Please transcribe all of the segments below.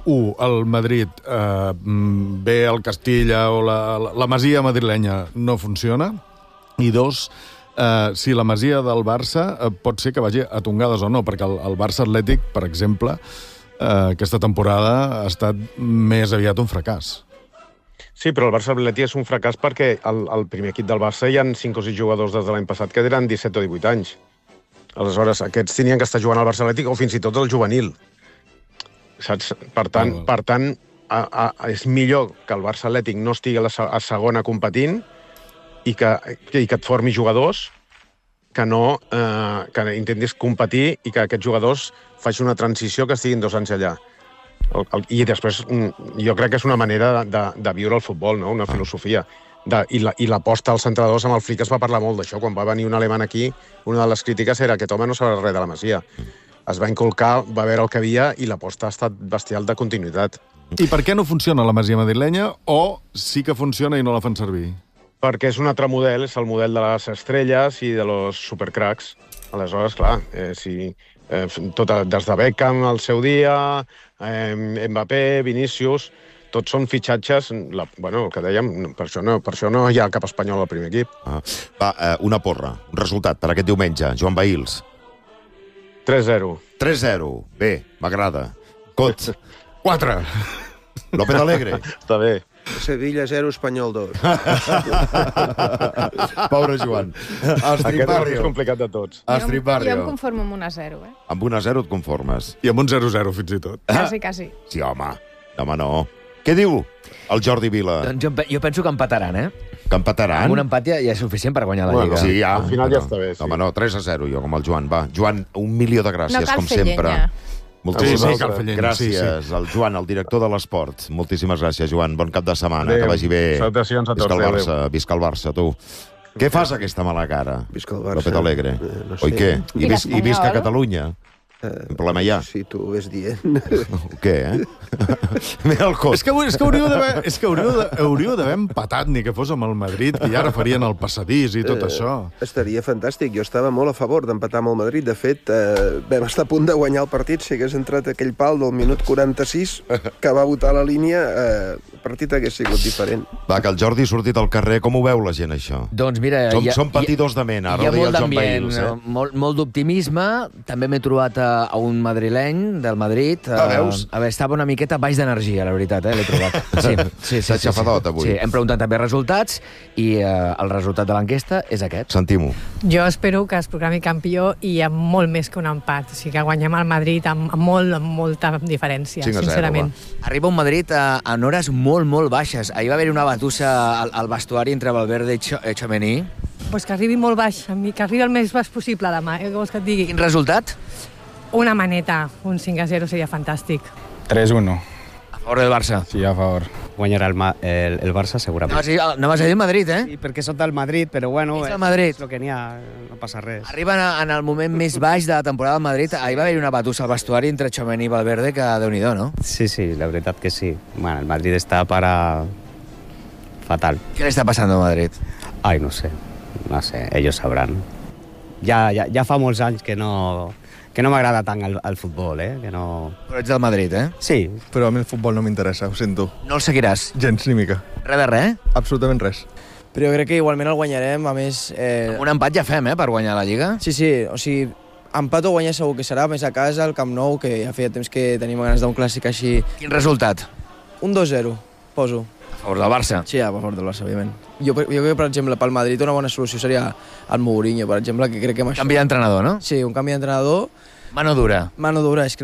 el Madrid ve el Castilla o la Masia madrilenya no funciona, i 2, si la Masia del Barça pot ser que vagi a tongades o no, perquè el Barça Atlètic, per exemple, aquesta temporada ha estat més aviat un fracàs. Sí, però el Barça Atlètic és un fracàs perquè el primer equip del Barça hi ha 5 o 6 jugadors des de l'any passat que eren 17 o 18 anys. Aleshores, aquests tenien que estar jugant al Barça Atlètic o fins i tot el juvenil. Saps? Per tant, és millor que el Barça Atlètic no estigui a segona competint i que et formi jugadors que intentis competir i que aquests jugadors facin una transició que estiguin 2 anys allà. I després, jo crec que és una manera de viure el futbol, no? Una filosofia. I l'aposta als entrenadors amb el Flick es va parlar molt d'això. Quan va venir un alemany aquí, una de les crítiques era que aquest home no sabrà res de la Masia. Es va inculcar, va veure el que havia i l'aposta ha estat bestial de continuïtat. I per què no funciona la Masia madrilenya o sí que funciona i no la fan servir? Perquè és un altre model, és el model de les estrelles i de los supercracs. Aleshores, clar, des de Beckham al seu dia, Mbappé, Vinícius, tots són fitxatges, el que dèiem, per això no hi ha cap espanyol al primer equip. Va, una porra, un resultat per aquest diumenge. Joan Bahils. 3-0. 3-0. Bé, m'agrada. Cot. 4. López Alegre. Està bé. Sevilla 0, Espanyol 2. Pobre Joan. Aquest és el més complicat de tots. Jo em conformo amb 1-0, eh? Amb 1-0 et conformes. I amb un 0-0 fins i tot. Quasi. Sí, home. Home, no. Què diu el Jordi Vila? Doncs jo penso que empataran, eh? Que empataran? Amb un empat ja és suficient per guanyar la Lliga. Sí, ja. Al final ja està bé, sí. Home, no, 3-0 jo, com el Joan. Va, Joan, 1.000.000 de gràcies, com sempre. Moltíssimes gràcies al Joan, el director de l'esport. Moltíssimes gràcies, Joan. Bon cap de setmana, que vagi bé. Salutacions a tots. Visca el Barça, tu. Què fas, aquesta mala cara? Visca el Barça. López Alegre. No sé. Oi què? I visca Catalunya. Un problema hi ha? Si tu ho ves dient. Què, Mira el cos. És que hauríeu d'haver empatat, ni que fos amb el Madrid, que ja ara farien el passadís i tot això. Estaria fantàstic. Jo estava molt a favor d'empatar amb el Madrid. De fet, vam estar a punt de guanyar el partit. Si hagués entrat aquell pal del minut 46 que va votar la línia, el partit hagués sigut diferent. Va, que el Jordi ha sortit al carrer. Com ho veu la gent, això? Doncs mira... Som patidors de ment, ara. Hi ha molt d'ambient, molt d'optimisme. També m'he trobat a un madrileny del Madrid. Veus? Estava una miqueta baix d'energia, la veritat, l'he trobat. Sí. S'ha aixafadot, avui. Sí, hem preguntat també resultats i el resultat de l'enquesta és aquest. Sentim-ho. Jo espero que es programi campió i amb molt més que un empat. O sigui, que guanyem el Madrid amb molta diferència, sincerament. Arriba un Madrid en hores molt baixes. Ahir va haver una batussa al vestuari entre Valverde i Tchouaméni. Pues que arribi molt baix, que arribi el més baix possible demà. Què vols que et digui? Quin resultat? Una maneta, un 5-0 seria fantàstic. 3-1. A favor del Barça. Sí, a favor. Guanyarà el Barça, segurament. Anaves a dir Madrid, eh? Sí, perquè soc del Madrid, però bueno... És el Madrid. És el que n'hi ha, no passa res. Arriben en el moment més baix de la temporada del Madrid. Ahir va haver una batussa al vestuari entre Tchouaméni i Valverde, que Déu-n'hi-do, no? Sí, la veritat que sí. Bueno, el Madrid està para... fatal. Què li està passant al Madrid? Ai, no sé, ells sabran. Ja fa molts anys que no m'agrada tant el futbol, que no... Però ets del Madrid, eh? Sí. Però a mi el futbol no m'interessa, ho sento. No el seguiràs? Gens ni mica. Res de res? Absolutament res. Però jo crec que igualment el guanyarem, a més... Un empat ja fem, per guanyar la Lliga? Sí, o sigui, empat o guanyar segur que serà, més a casa, al Camp Nou, que ja feia temps que tenim ganes d'un clàssic així. Quin resultat? Un 2-0, poso. A favor del Barça? Sí, a favor del Barça, òbviament. Jo crec que, per exemple, pel Madrid una bona solució seria el Mourinho, per exemple, que crec que... Canvi d'entrenador, no? Sí, un canvi d'entrenador. Mano dura. És que...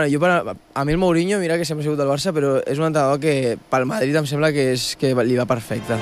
a mi el Mourinho, mira que sempre ha sigut del Barça, però és un entrenador que pel Madrid em sembla que li va perfecte.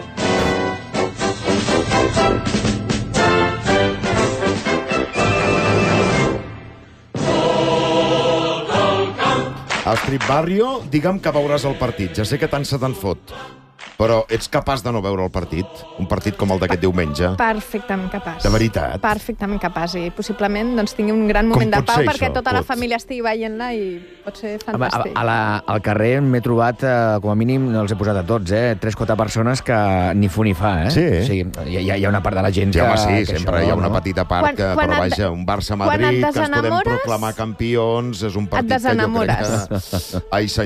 Astrid Barrio, digue'm que veuràs el partit. Ja sé que tant se te'n fot, però ets capaç de no veure el partit? Un partit com el d'aquest diumenge? Perfectament capaç. De veritat? Perfectament capaç. I possiblement tingui un gran moment de pau perquè tota la família estigui veient-la i pot ser fantàstic. Al carrer m'he trobat, com a mínim, no els he posat a tots, 3-4 persones que ni fu ni fa, Sí? O sigui, hi ha una part de la gent que... Sí, sempre hi ha una petita part que... Però vaja, un Barça-Madrid, que ens podem proclamar campions, és un partit que jo crec que... Ai, senyor.